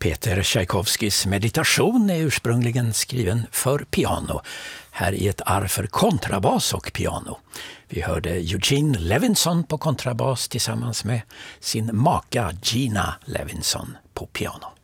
Peter Tchaikovskys meditation är ursprungligen skriven för piano. Här i ett arv för kontrabas och piano. Vi hörde Eugene Levinson på kontrabas tillsammans med sin maka Gina Levinson på piano.